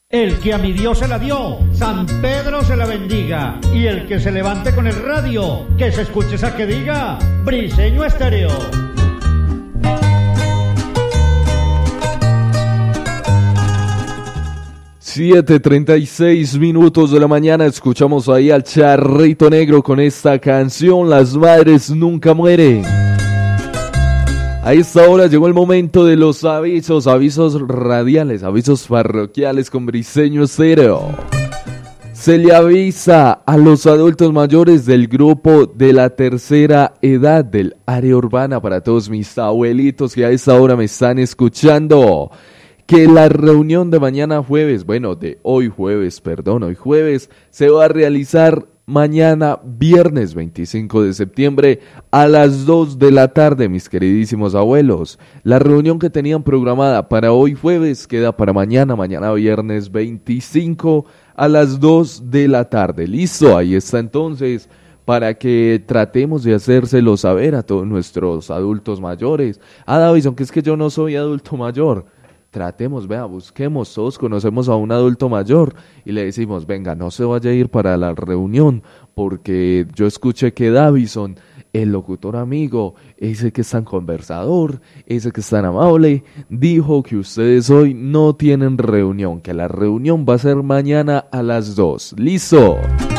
El que a mi Dios se la dio, San Pedro se la bendiga. Y el que se levante con el radio, que se escuche esa que diga, Briseño Estéreo. (7:36 de la mañana), escuchamos ahí al Charrito Negro con esta canción, Las Madres Nunca Mueren. A esta hora llegó el momento de los avisos radiales, avisos parroquiales con Briseño Estéreo. Se le avisa a los adultos mayores del grupo de la tercera edad del área urbana, para todos mis abuelitos que a esta hora me están escuchando, que la reunión de mañana jueves, hoy jueves, se va a realizar mañana viernes 25 de septiembre a las 2 de la tarde, mis queridísimos abuelos. La reunión que tenían programada para hoy jueves queda para mañana viernes 25 a las 2 de la tarde. Listo, ahí está entonces, para que tratemos de hacérselo saber a todos nuestros adultos mayores. Davison, que es que yo no soy adulto mayor. Tratemos, busquemos, todos conocemos a un adulto mayor y le decimos, venga, no se vaya a ir para la reunión, porque yo escuché que Davison, el locutor amigo, ese que es tan conversador, ese que es tan amable, dijo que ustedes hoy no tienen reunión, que la reunión va a ser mañana a las 2. ¡Listo!